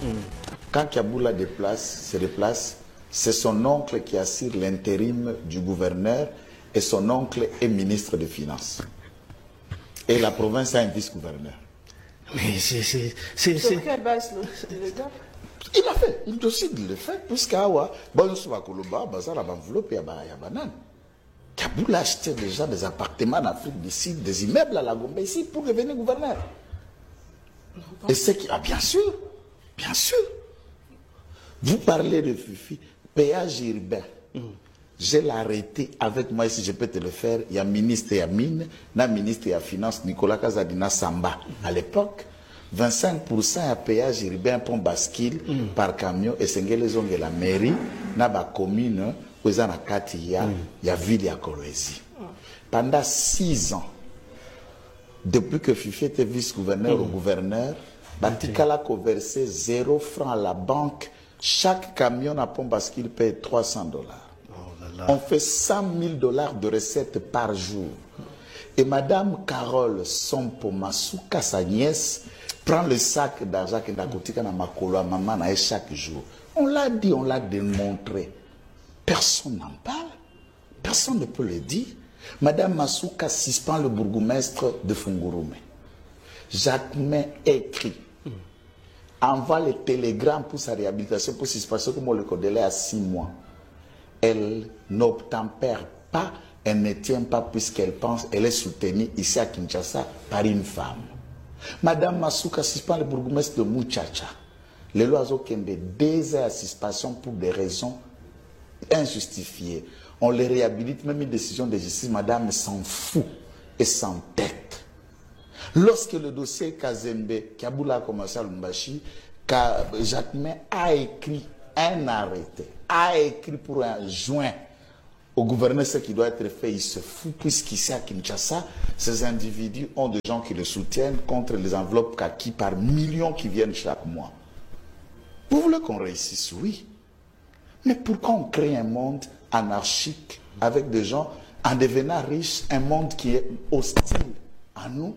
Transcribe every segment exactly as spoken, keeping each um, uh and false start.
Mm. Quand Kiaboula déplace, se déplace, c'est son oncle qui assure l'intérim du gouverneur et son oncle est ministre des Finances. Et la province a un vice-gouverneur. Mais c'est... c'est, c'est, Sur c'est... quelle base le, le gars? Il a fait, il décide de le faire, puisqu'Awa, bon, sur la Koloba, ça a enveloppé à Banane. Kiaboula a acheté déjà des appartements en Afrique du Sud, des immeubles à la Gombe ici pour devenir gouverneur. Et c'est qui. Ah, bien sûr, bien sûr. Vous parlez de Fifi, péage urbain. Mm. Je l'ai arrêté avec moi, si je peux te le faire. Il y a ministre et mine, il y a ministre et finance, Nicolas Kazadina Samba. Mm. À l'époque, vingt-cinq pour cent à péage urbain pour bascule mm. par camion et c'est les ongles la mairie, na ba commune, où il y a il y a ville à Kolwezi. Pendant six ans, depuis que Fifi était vice-gouverneur mm. au gouverneur, Batikala a versé zéro franc à la banque. Chaque camion à pont bascule paye trois cents dollars. On fait cent mille dollars de recettes par jour. Et Madame Carole Sompo Masuka, sa nièce, prend le sac d'argent que Nakotika na makolo à maman chaque jour. On l'a dit, on l'a démontré. Personne n'en parle. Personne ne peut le dire. Madame Masuka suspend le bourgmestre de Fungurume. Jacquemin écrit, envoie le télégramme pour sa réhabilitation, pour suspension, comme on le délai à six mois. Elle n'obtempère pas, elle ne tient pas puisqu'elle pense, elle est soutenue ici à Kinshasa par une femme. Madame Masuka suspend le bourgmestre de Muchacha. Le loiseau Kembe, deux heures à suspension pour des raisons injustifiées. On les réhabilite, même une décision de justice, madame s'en fout et s'entête. Lorsque le dossier Kazembe, Kiaboula a commencé à Lumbashi, Jacquemin a écrit un arrêté, a écrit pour un joint au gouverneur ce qui doit être fait, il se fout, puisqu'ici à Kinshasa, ces individus ont des gens qui le soutiennent contre les enveloppes kaki par millions qui viennent chaque mois. Vous voulez qu'on réussisse? Oui. Mais pourquoi on crée un monde anarchique avec des gens, en devenant riches, un monde qui est hostile à nous?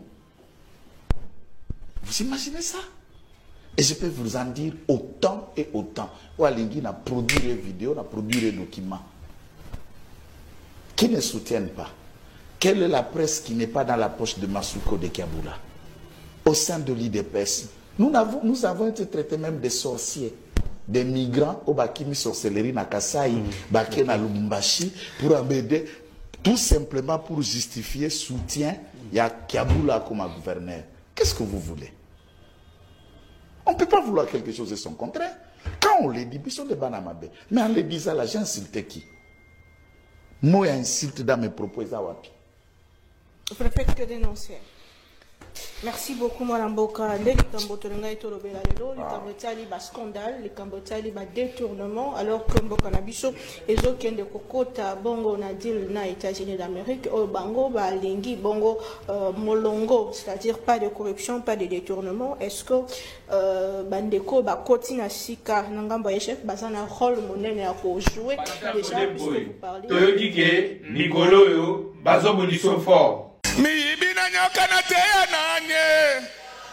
Vous imaginez ça? Et je peux vous en dire autant et autant. Walingi n'a produit des vidéos, n'a produit des documents qui ne soutiennent pas. Quelle est la presse qui n'est pas dans la poche de Masuko de Kiaboula? Au sein de l'I D P S, nous avons, nous avons été traités même des sorciers, des migrants au Bakimi sorcellerie na Kasai, mmh. Baké na Lubumbashi, pour embêter, tout simplement pour justifier soutien, il y a Kiaboula comme gouverneur. Qu'est-ce que vous voulez? On ne peut pas vouloir quelque chose et son contraire. Quand on les dit, ils sont des banamabé. Mais en les disant là, j'ai insulté qui? Moi, insulte dans mes propos. Je préfère que dénoncer. Merci beaucoup, Madame Boka. Les Cambotolanga et Tolobela, les Cambotali, bas scandale, les Cambotali, bas détournement, alors que Mboka Nabiso, et ceux qui ont des Kokota, Bongo, Nadil, na États-Unis d'Amérique, au Bango, bah, Lingi, Bongo, euh, Molongo, c'est-à-dire pas de corruption, pas de détournement. Est-ce que, euh, Bandeko, bah, Kotina Sika, Nangamba Echef, bah, ça a un rôle monnaie à jouer, déjà, puisque vous parlez. Toyodike, Nicolo, yo, Bazo Boniso fort. Mi ibina nyoka na teya nanye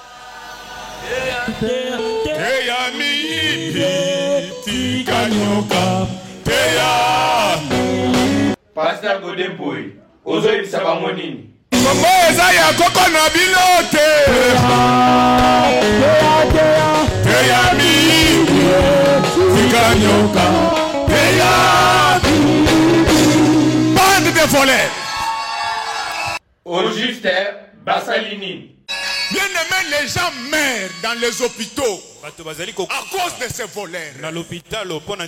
Teya mi ibi tika nyoka Teya Pastor Godemboy, Ozo ibisaba monini Kombo eza ya koko na bilote Teya mi ibi tika nyoka Teya Bande de volets. Au juste, Bassalini. Bien aimé, les gens meurent dans les hôpitaux à cause de ces voleurs. Dans l'hôpital,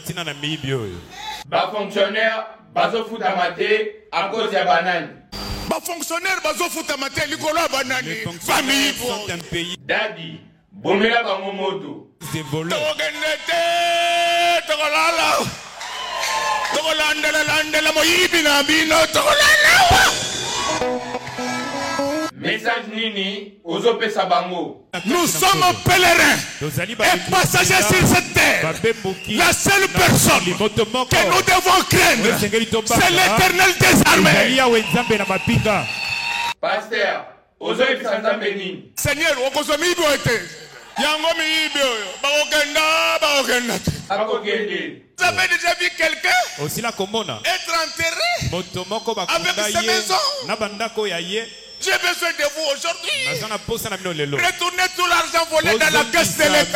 Bas fonctionnaire, bazo foutamate à cause de banane. Bas fonctionnaire, bazo foutamate, Nicolas banane. Famille sont un pays. Daddy, bomela bangomoto. Des voleurs. Togenete, togolala. Togolandela landela moyibina bino togolala. Message Nini, Ozope Sabango. Nous sommes pèlerins et passagers sur cette terre. La seule personne que nous devons craindre, c'est l'Éternel des armées. Pasteur, Ozope Sanzambeni. Seigneur, Okozomi doit être. Yango miibi oyo. Bakokenda, bakokenda. Bakokende. Vous avez déjà vu quelqu'un Aussi la komona. être enterré Motomoko avec bakunda ses ye. maisons? Nabandako ya ye. J'ai besoin de vous aujourd'hui. Nazana posa na mino lelo. Retournez tout l'argent volé dans la caisse de l'État.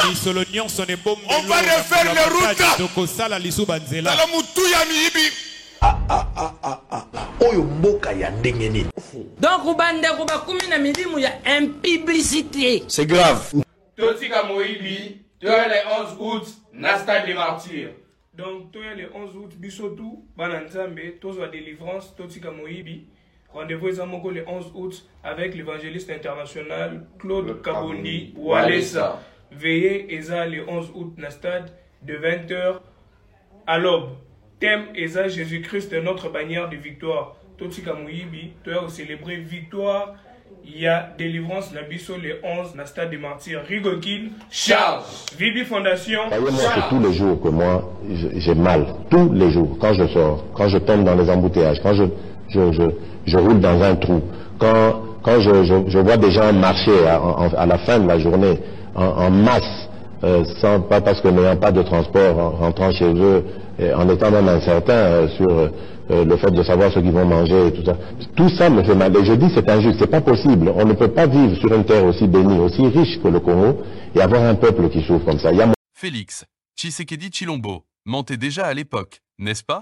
On va refaire les routes. Tokosala lisu banzela. Dans la moutou ya miibi. Ah ah ah ah ah ah. Oyo mboka ya ndenge nini. Donc ubande kuba kumi na milimu ya impiblicité. C'est grave. Totika Moïbi, tu as les onze août, Nasta des martyrs. Donc, tu as le onze août, Bisotou, Bananzambe, Tozo délivrance, Totika Moïbi. Rendez-vous le onze août avec l'évangéliste international Claude Kabondi Walesa. Veillez Eza le onze août na stade de vingt heures à l'aube. Thème Eza Jésus-Christ notre bannière de victoire. Totika Moïbi, tu as célébré victoire. Il y a délivrance na biso le onze na stade de martyrs. Rigokin Charles. Vibi Fondation. Voyez-moi, c'est tous les jours que moi j'ai mal. Tous les jours. Quand je sors, quand je tombe dans les embouteillages, quand je, je, je, je roule dans un trou, quand, quand je, je, je vois des gens marcher à, à, à la fin de la journée en, en masse, euh, sans, pas parce que n'ayant pas de transport, en rentrant chez eux, et en étant même incertain euh, sur euh, le fait de savoir ce qu'ils vont manger et tout ça. Tout ça me fait mal. Et je dis c'est injuste, c'est pas possible. On ne peut pas vivre sur une terre aussi bénie, aussi riche que le Congo et avoir un peuple qui souffre comme ça. Il y a... Félix Tshisekedi Tshilombo mentait déjà à l'époque, n'est-ce pas?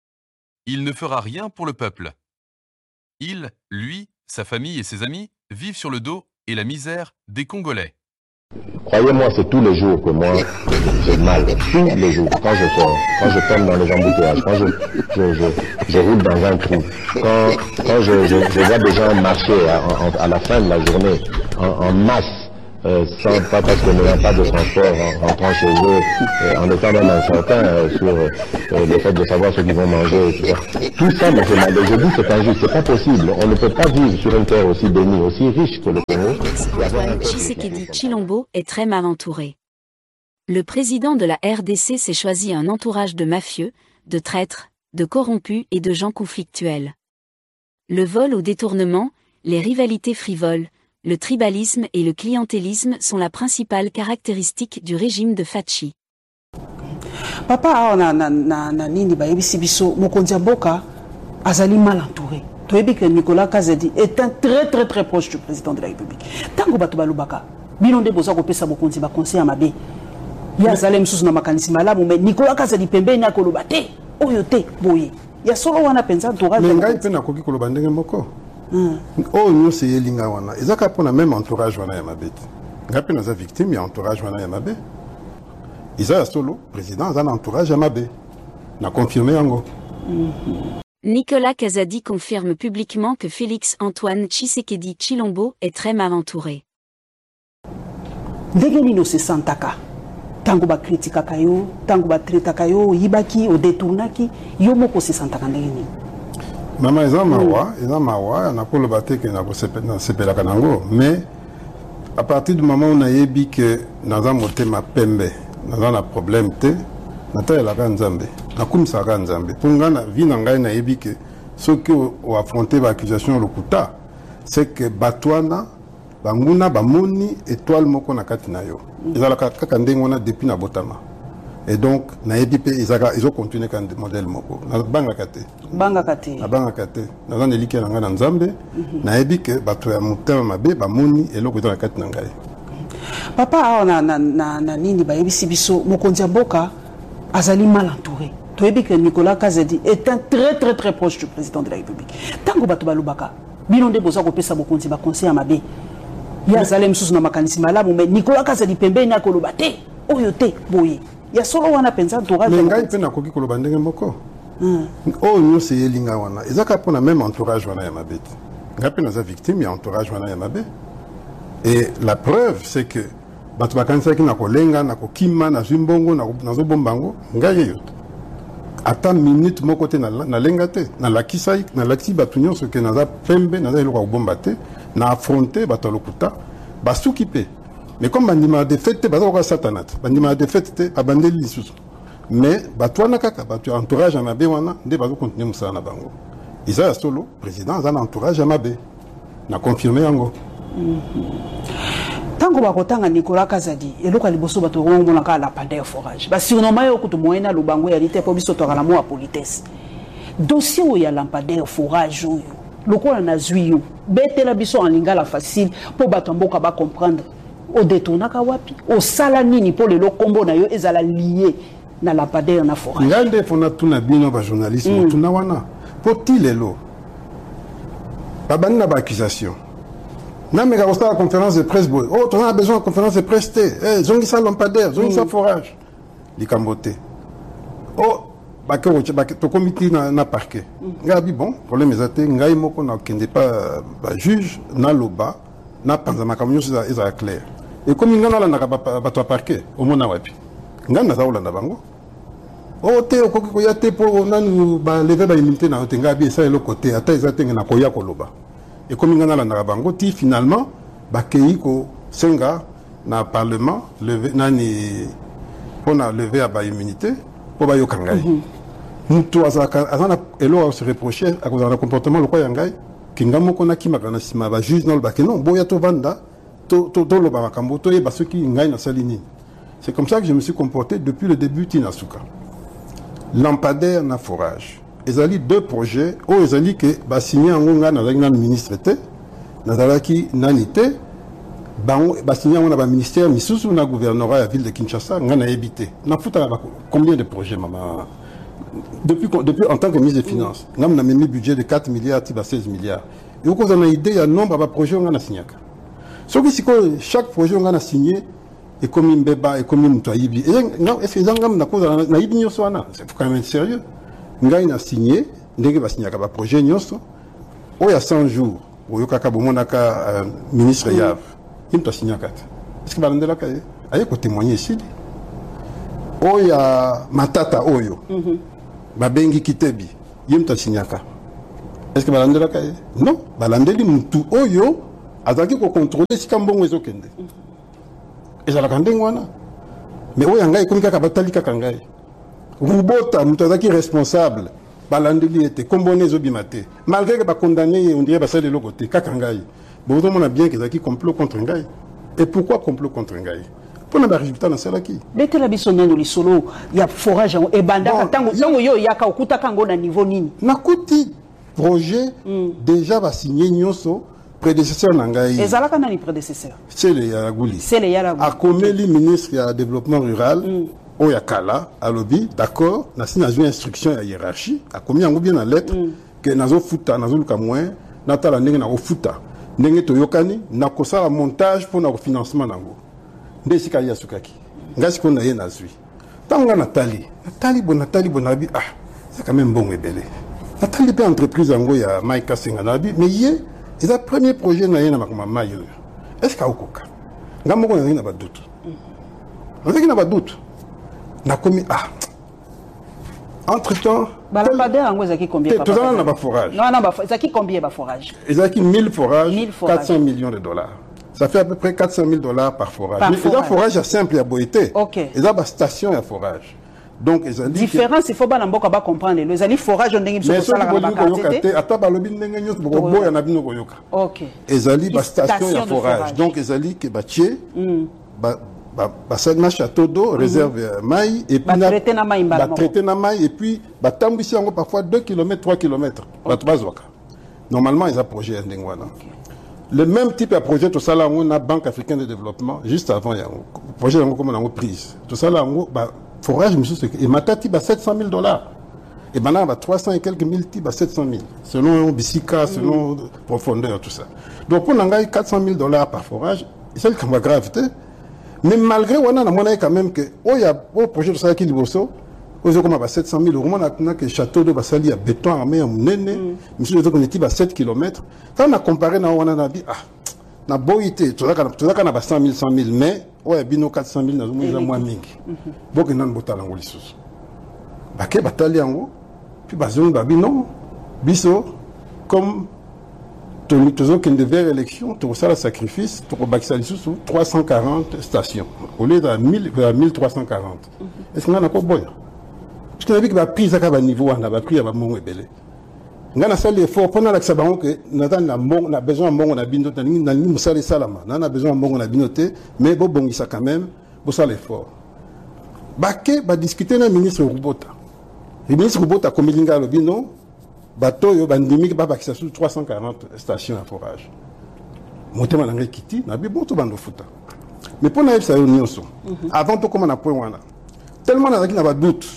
Il ne fera rien pour le peuple. Il, lui, sa famille et ses amis vivent sur le dos et la misère des Congolais. Croyez-moi, c'est tous les jours que moi j'ai mal. Tous les jours. Quand je sors, quand je tombe dans les embouteillages, quand je, je, je, je roule dans un trou, quand, quand je, je, je vois des gens marcher à, à, à la fin de la journée en, en masse, euh, sans, pas parce que n'ayant pas de transport, en rentrant chez eux, euh, en étant même incertain euh, sur euh, le fait de savoir ce qu'ils vont manger et tout ça. Tout ça me fait mal. Et je dis c'est injuste, c'est pas possible. On ne peut pas vivre sur une terre aussi bénie, aussi riche que le Congo. Antoine Tshisekedi Tshilombo est très mal entouré. Le président de la R D C s'est choisi un entourage de mafieux, de traîtres, de corrompus et de gens conflictuels. Le vol au détournement, les rivalités frivoles, le tribalisme et le clientélisme sont la principale caractéristique du régime de Fachi. Papa na na na na nini ba yebisi biso mokonzi mboka azali mal entouré. Toyebi que Nicolas Kazadi est un très très très proche du président de la République. Tango bato balubaka bino nde boza ko pesa mokonzi ba conseil mabe. Ya zalem susu na makanisi malamu mais Nicolas Kazadi pembeni akoloba te oyo te boye. Ya solo wana penza entourage. Ngai pe na koki koloba ndenge moko. Oh nous c'est yelinga wana. Ezaka pona même entourage wana ya mabeti. Ngai pe na za victime ya entourage wana ya mabe. Isa solo président za entourage ya mabe. Na confirmé yango. Nicolas Kazadi confirme publiquement que Félix Antoine Tshisekedi Tshilombo est très mal entouré. Ndenge nino se santaka. Tango ba kritika kayo, tango ba treta kayo, yibaki o détournaki, yo moko se santaka ndenge nini. Mama eza mawa, eza mawa, na ko le baté que na ko sepela sepela kanango, mais à partir du moment où on a yebi que dans un motema pembe, dans un problème té, na ta la kanzambe, na kumsa kanzambe. Pour ngana vi na ngai na yebi que ce que o affronter ba accusation lokuta, c'est que batwana banguna bamoni étoile moko na kati na yo. Ezala kaka ndenge wana depuis na botama. Et donc, na yebi pe ezaka ils ont continué kan modèle moko. Na banga kate. Banga kate. Na banga kate. Na zan elike na ngana nzambe, na yebi ke bato ya mutema mabe bamoni eloko ezala kati na ngai. Papa na na na na nini ba yebisi biso mokonzi mboka azali mal entouré. Toyebi que Nicolas Kazadi est un très très très proche du président de la République. Tango bato balubaka bino nde boza ko pesa mokonzi ba conseil mabe. Ya zalem susu na makanisi malamu mais Nicolas Kazadi pembeni akoloba te oyo te boye. Ya solo wana penza entourage. Ngai pe na koki koloba ndenge moko. Oh nous c'est yelinga wana. Ezaka pona même entourage wana ya mabeti. Ngai pe na za victime ya entourage wana ya mabe. Et la preuve c'est que bato bakanisa ki na kolenga na kokima na zimbongo na nazo bombango ngai yo. Ata minute moko te na na lenga te na lakisa na lakisi bato nyonso ke naza pembe naza eloko kobomba te na affronter bato lokuta basuki pe. Mais comme bandima de fête baza ko satanat bandima de fête abandeli lisusu mais batwana kaka bato entourage à mabe wana nde bazo continuer musala na bango isa solo président za entourage à mabe na confirmer yango Tango bakotanga Nicolas Kazadi eloko liboso bato ngomona ka la pandeur forage ba surnommé yo kutu moyena lubango ya lite po biso to kala mo a politesse dossier où ya lampadaire forage oyo lokola na zwi yo betela biso en lingala facile po bato mboka ba comprendre o détournaka wapi o sala nini po le kombo na yo ezala lié na lampadaire na forage ngande fona tuna bino ba journalisme mm. tuna wana po tilelo babani na ba accusation. Non, mais quand on a la conférence de presse, oh, on a besoin de conférence de presse, eh, zongi sa lampadaire, zongi sa forage. Les cambotés. Oh, bah, que tu comité na parquet. Ngabi, bon, problème est athée, ngaï moko na kende pas, bah, juge, na loba, na panzama camion, c'est clair. Et comme il y a na bato parquet, au moins na wapi. Ngana za ola na bango. Oh, te, okoko ya te, po, nanu, bah, lever ba immunité na ote, ngabi, ça est le côté, ata ezate na koya koloba. Et comme il y a la bango, finalement, bakei ko senga na parlement levé nani pour na lever à ba immunité pour ba yokangai. Mutu azaka azana elo se reprocher à cause du comportement le quoi yangai kingamo kona kimakana sima ba juge non ba que non boya to vanda to to to lo ba makambo to yeba ceux qui ngai na salini. C'est comme ça que je me suis comporté depuis le début Tinasuka. Lampadaire na forage. Ils ont deux projets où ils ont dit que bah signé en Onga dans le ministre était dans la qui nanité bah signé en un ministère mais sous un gouvernorat à la ville de Kinshasa on a habité n'a foutu combien de projets maman depuis depuis en tant que ministre des finances on a même mis budget de quatre milliards à seize milliards et au cause on a idée il y a nombre de projets on a signé ce qui c'est que chaque projet on a signé et comme une béba et comme une toyibi et non est-ce que ils ont na cause na ibi nyoswana c'est quand même sérieux. Ngai na signé ndenge ba signé ka ba projet nyonso o ya cent jours o yoka ka bomona ka ministre Yav imta signé ka est-ce que ba ndela ka aye ko témoigner ici o ya matata oyo ba bengi kitebi imta signé ka est-ce que ba ndela ka non ba landeli mutu oyo azaki ko contrôler si kambongo ezokende ezala kandengo wana mais o ya ngai komika ka batali ka ngai Rubota, nous sommes responsables. Balandeli était comboné zobimate. Malgré que ba condamné, on dirait basé de l'autre côté. Kakangai. Bon, on a bien qu'ils ont complot contre Ngai. Et pourquoi complot contre Ngai? Pour ne pas résultat dans celle qui. Dès que la bisonne de l'isolo, il y a forage et banda. Tango, tango yo yaka okuta kango na niveau nini. Nakuti projet déjà va signer nyoso. Prédécesseur Nangaï. Et Zalaka n'a ni prédécesseur. C'est le Yaragouli. C'est le Yaragouli. A Komeli, ministre du développement rural. Oyakala, à lobby, d'accord, n'a signé une instruction à hiérarchie, a commis un bien en lettre, que nazo futa, nazo luka moins, natala nenge na futa, nenge to yokani, na kosa la montage pour na financement nango. Nde sika ya sukaki. Ngasi ko na ye nazui. Tanga Nathalie, Nathalie bon Nathalie bonabi, ah, c'est quand même bon et belé. Nathalie pe entreprise ango ya Maïka Senganabi, mais yé, c'est le premier projet na ye na makoma mayo. Est-ce qu'a okoka? Ngamoko na n'a pas de doute. On sait qu'il n'a pas de doute. N'a commis ah entre-temps Balampadaire en Zaki combien tout ça n'a pas forage. Non non Zaki combien ba forage. Zaki mille forages, quatre cents millions de dollars. Ça fait à peu près quatre cent mille dollars par forage. Par Mais forage. les forages simple à Boïté. OK. Ils ont une station à forage. Donc ils ont dit différence il faut pas n'importe quoi comprendre. Les ali forage on dingue sur ça la quantité. Ata balobi ndenge nyos boko boya na bino koyoka. OK. Ils ont une station à forage. Donc ils ont dit que batier ba ba ça château d'eau réserve maï et puis ba traiter na maï ba traiter na maï et puis ba tambisi yango parfois deux kilomètres trois kilomètres ba bazwaka normalement ils ont projet ndengwana le même type de projet tout ça là on a Banque africaine de développement juste avant il y a projet yango comme on a prise tout ça là on ba forage monsieur et matati ba sept cent mille dollars et maintenant ba trois cents et quelques mille type ba sept cent mille selon bisika selon profondeur tout ça donc pour nangai quatre cent mille dollars par forage c'est le comme gravité. Mais malgré on a monnaie quand même que oh y a au projet de ça qui liboso aux comme à sept cent mille euros on a que château de Basali à béton armé en nene monsieur les autres à sept kilomètres quand on a comparé na on a dit ah na boité tout ça tout ça na cent mille cent mille mais ouais bino quatre cent mille na moins moins mingi donc nan botala ngoli sous baké batali yango puis bazon babi non biso comme toujours qu'il devait élection, tout ça le sacrifice, pour Baxali sous trois cent quarante stations, au lieu de mille trois cent quarante. Est-ce qu'on a encore bon? Parce qu'on a vu que la prise à niveau, on a pris à mon belé. nga na sali effort pendant la sabango que nata na mbongo na besoin mbongo na bino tani na ni musali salama na na besoin mbongo na bino te mais bo bongisa quand même bo sala effort baké ba discuter na ministre Rubota le ministre Rubota komilinga lo bino bato yo bandimi ba bakisa sur trois cent quarante stations à forage motema na ngai kiti na bi bon to bando futa mais pour na ça yo nyonso avant to comment na point wana tellement na na ba doute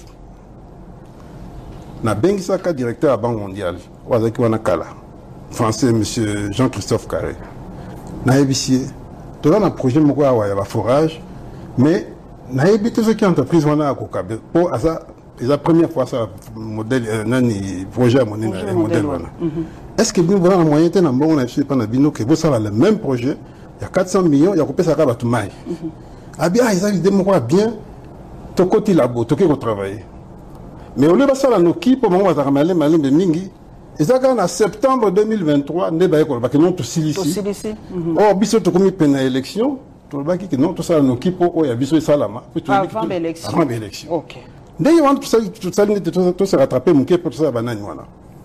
na bengisaka directeur à Banque mondiale wazaki wana kala français monsieur Jean-Christophe Carré na ébicier to na projet moko ya ya forage mais na ébité ce qui entreprise wana akokabe pour asa la première fois ça modèle nani projet mon modèle wana est-ce que nous voilà moyen te na mbongo na biso pana bino que vous ça le même projet il y a quatre cents millions il y a kopesa ka batu mai abia ils avaient des moko bien to côté labo to ko travailler. Mais au lieu de ça, nous qui pour moi, on malé malé de mingi. Et ça quand en septembre deux mille vingt-trois, ne ba ko ba que non to silici. Oh biso to komi pena élection, to ba ki non to ça nous qui pour ya biso salama. Avant l'élection. Avant l'élection. OK. Dès y want tout ça tout ça tout se rattraper mon pour ça banane voilà.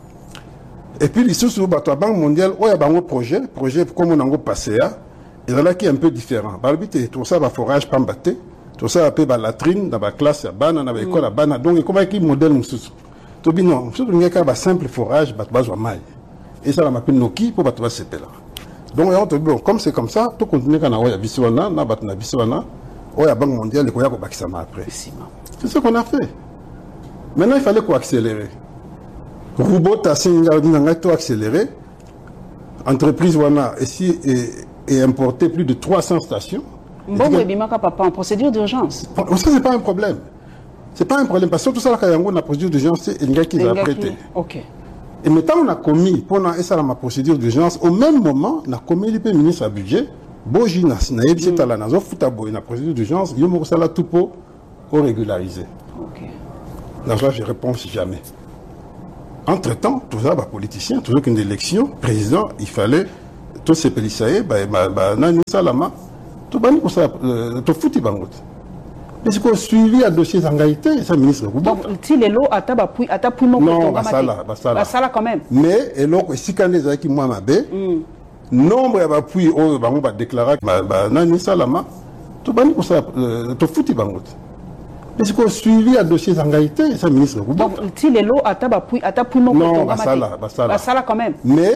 Et puis les sous ba to Banque mondiale, oh ya bango projet, projet comme on a passé à, et là qui est un peu différent. Ba but tout ça va forage pambaté. Tout ça appelle la latrine dans la classe, dans l'école, dans la donc comment est-ce modèle nous tout bien non, surtout il y a un simple forage, bat besoin maille. Et ça la m'appelle Noki pour battre ce là. Donc on te bon comme c'est comme ça, tout continue quand on a biswana, na bat na biswana, on a Banque mondiale, il y a quoi qui ça m'a après. C'est ce qu'on a fait. Maintenant il fallait quoi accélérer. Robot a singa n'a tout accéléré. Entreprise wana ici et importé plus de trois cents stations. Bon, oui, mais papa, en procédure d'urgence. Ça, c'est pas un problème. C'est pas un problème. Parce que tout ça, quand il y a une procédure d'urgence, c'est un gars qui l'a prêté. Ok. Et maintenant, on a commis, pendant ça, ma procédure d'urgence, au même moment, on a commis le ministre à budget, Boji, na ebisi tala na zo futabo, na procédure d'urgence, il y a ça tout pour régulariser. Ok. Là, je réponds si jamais. Entre-temps, tout ça, bah, politicien, toujours qu'une élection, président, il fallait, tous ces pélissaïs, bah, bah, bah, nani salama, tout bani pour ça, tout fouti bangot. Mais c'est qu'on suivi à dossier Zangaïté, ça ministre. Donc, si les lots à tabapoui, à tabapoui, non, bah ça là, bah ça là. Bah ça là quand même. Mais, et donc, si quand les qui moi m'abé, nombre à bapoui, oh, bah on va déclarer, bah, bah, nani salama, tout bani pour ça, tout fouti bangot. Mais c'est qu'on suivi à dossier Zangaïté, ça ministre. Donc, si les lots à tabapoui, à tabapoui, non, bah ça là, bah ça là. Bah ça là quand même. Mais,